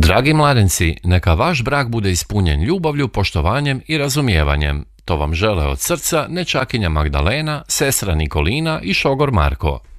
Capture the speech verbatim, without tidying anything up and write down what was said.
Dragi mladenci, neka vaš brak bude ispunjen ljubavlju, poštovanjem i razumijevanjem. To vam žele od srca nečakinja Magdalena, sestra Nikolina i šogor Marko.